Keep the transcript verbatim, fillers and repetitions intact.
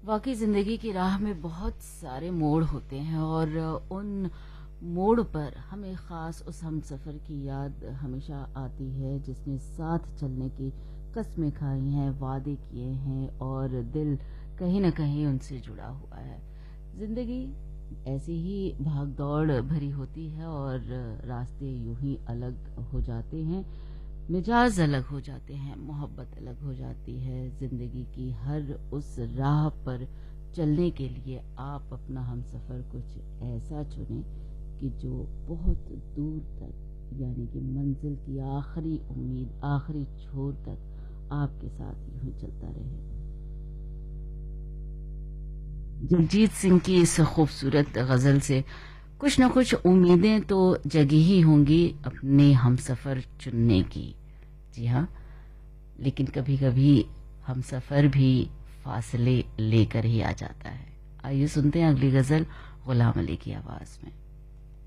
واقعی زندگی کی راہ میں بہت سارے موڑ ہوتے ہیں اور ان موڑ پر ہمیں خاص اس ہم سفر کی یاد ہمیشہ آتی ہے جس نے ساتھ چلنے کی قسمیں کھائی ہیں، وعدے کیے ہیں اور دل کہیں نہ کہیں ان سے جڑا ہوا ہے۔ زندگی ایسی ہی بھاگ دوڑ بھری ہوتی ہے اور راستے یوں ہی الگ ہو جاتے ہیں، مزاج الگ ہو جاتے ہیں، محبت الگ ہو جاتی ہے۔ زندگی کی ہر اس راہ پر چلنے کے لیے آپ اپنا ہم سفر کچھ ایسا چنیں کہ جو بہت دور تک، یعنی کہ منزل کی آخری امید، آخری چھور تک آپ کے ساتھ یوں ہی چلتا رہے۔ جگجیت سنگھ کی اس خوبصورت غزل سے کچھ نہ کچھ امیدیں تو جگی ہی ہوں گی اپنے ہم سفر چننے کی، جی ہاں، لیکن کبھی کبھی ہم سفر بھی فاصلے لے کر ہی آ جاتا ہے۔ آئیے سنتے ہیں اگلی غزل غلام علی کی آواز میں۔